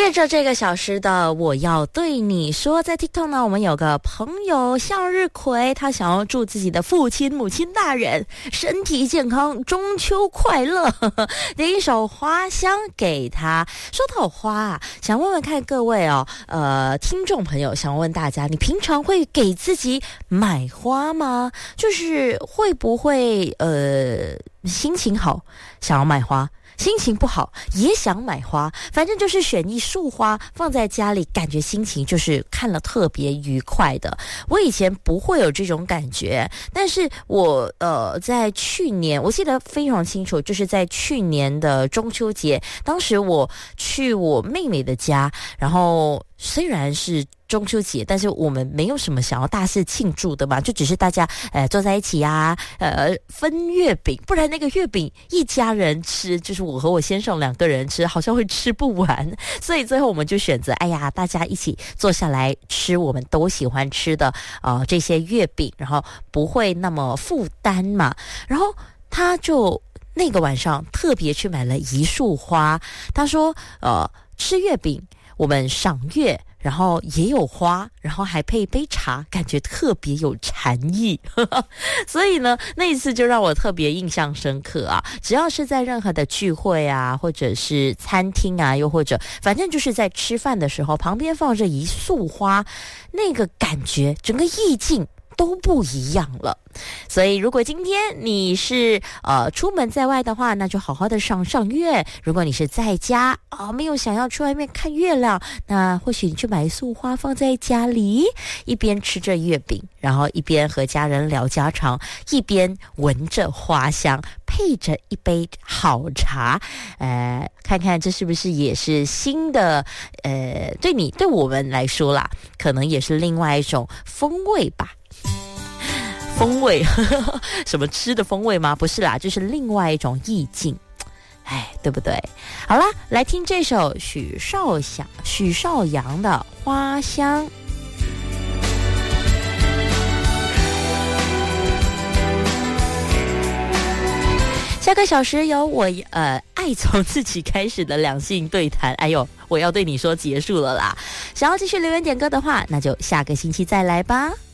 借着这个小时的我要对你说，在 TikTok 呢，我们有个朋友向日葵，他想要祝自己的父亲母亲大人身体健康，中秋快乐，点一首花香给他。说到花啊，想问问看各位听众朋友，想问大家，你平常会给自己买花吗？就是会不会心情好想要买花，心情不好也想买花，反正就是选一束花放在家里，感觉心情就是看了特别愉快的。我以前不会有这种感觉，但是我在去年，我记得非常清楚，就是在去年的中秋节，当时我去我妹妹的家，然后虽然是中秋节，但是我们没有什么想要大肆庆祝的嘛，就只是大家坐在一起啊，分月饼，不然那个月饼一家人吃，就是我和我先生2个人吃，好像会吃不完，所以最后我们就选择，大家一起坐下来吃我们都喜欢吃的这些月饼，然后不会那么负担嘛。然后他就那个晚上特别去买了一束花，他说吃月饼我们赏月，然后也有花，然后还配一杯茶，感觉特别有禅意所以呢，那一次就让我特别印象深刻啊！只要是在任何的聚会啊，或者是餐厅啊，又或者反正就是在吃饭的时候，旁边放着一束花，那个感觉整个意境都不一样了。所以如果今天你是出门在外的话，那就好好的赏月。如果你是在家没有想要去外面看月亮，那或许你去买一束花放在家里，一边吃着月饼，然后一边和家人聊家常，一边闻着花香，配着一杯好茶，看看这是不是也是新的对我们来说啦，可能也是另外一种风味吧。风味什么吃的风味吗？不是啦，就是另外一种意境，对不对？好啦，来听这首许绍洋的花香。下个小时有我爱从自己开始的两性对谈，我要对你说结束了啦。想要继续留言点歌的话，那就下个星期再来吧。